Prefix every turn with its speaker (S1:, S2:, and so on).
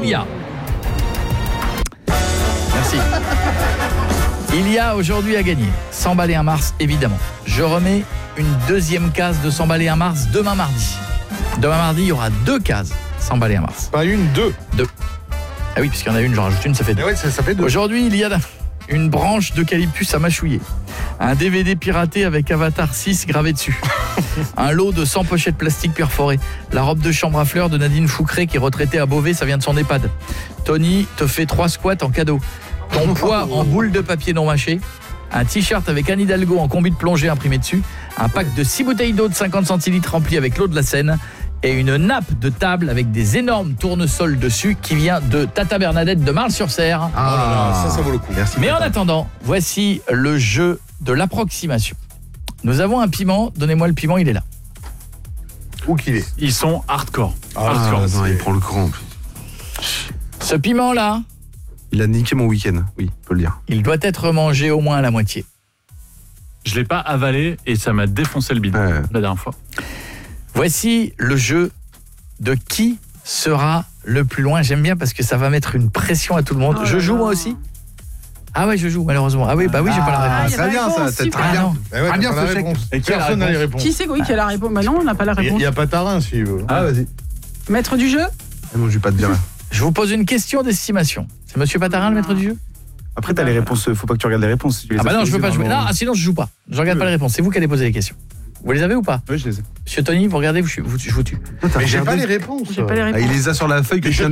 S1: il y a... Merci. Il y a aujourd'hui à gagner 100 balles et 1 mars, évidemment. Je remets une deuxième case de 100 balles et 1 mars demain mardi. Demain mardi, il y aura 2 cases 100 balles et 1 mars.
S2: Pas une, 2.
S1: 2. Ah oui, puisqu'il y en a une, j'en rajoute une, ça fait 2.
S2: Ouais, ça fait 2.
S1: Aujourd'hui, il y a une branche d'eucalyptus à mâchouiller. Un DVD piraté avec Avatar 6 gravé dessus. Un lot de 100 pochettes plastiques perforées. La robe de chambre à fleurs de Nadine Foucré qui est retraitée à Beauvais, ça vient de son EHPAD. Tony te fait 3 squats en cadeau. Ton poids en boule de papier non mâché. Un t-shirt avec Anne Hidalgo en combi de plongée imprimé dessus. Un pack de 6 bouteilles d'eau de 50 centilitres remplies avec l'eau de la Seine. Et une nappe de table avec des énormes tournesols dessus qui vient de Tata Bernadette de Marle-sur-Serre.
S2: Ah, ça vaut le coup.
S3: Merci.
S1: Mais en attendant, voici le jeu de l'approximation. Nous avons un piment, donnez-moi le piment, il est là.
S2: Où qu'il est.
S4: Ils sont hardcore.
S3: Non, il prend le cran.
S1: Ce piment-là,
S3: Il a niqué mon week-end, oui, on peut le dire.
S1: il doit être mangé au moins à la moitié.
S4: Je l'ai pas avalé et ça m'a défoncé le bide la dernière fois.
S1: Voici le jeu de qui sera le plus loin. J'aime bien parce que ça va mettre une pression à tout le monde. Je joue moi aussi ? Ah ouais, je joue malheureusement. Ah oui, bah oui, j'ai pas la réponse.
S3: Très bien, ça, c'est très bien.
S2: Très bien ce chèque.
S1: Et qui a la
S2: Personne n'a les
S1: réponse
S2: réponses.
S5: Qui c'est qui a la réponse? Bah non, on n'a pas la
S2: Il
S5: réponse.
S2: n'y a pas Tarin si il veut.
S3: Ah, vas-y.
S5: Maître du jeu?
S3: Non, je vais pas te dire.
S1: Je vous pose une question d'estimation. C'est monsieur Patarin le maître du jeu?
S6: Après, t'as les réponses, faut pas que tu regardes les réponses. Si tu les
S1: Ah bah
S6: as
S1: non, je veux pas
S6: posées
S1: jouer. Non, sinon je joue pas. Je regarde pas les réponses. C'est vous qui allez poser les questions. Vous les avez ou pas?
S6: Oui, je les ai.
S1: Monsieur Tony, vous regardez, je vous tue.
S2: Mais j'ai pas les réponses.
S5: J'ai pas les
S3: Ah,
S5: réponses.
S3: il les a sur la feuille que je viens de